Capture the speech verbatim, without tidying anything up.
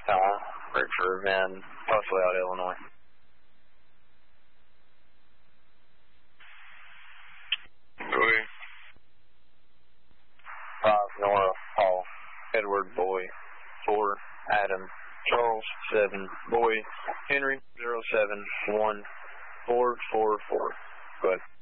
Tower, Richard in Post Layout, Illinois. Bowie. Five, Nora, Paul, Edward, Boy, four, Adam, Charles, seven, Boy, Henry, zero seven one four four four. Go ahead.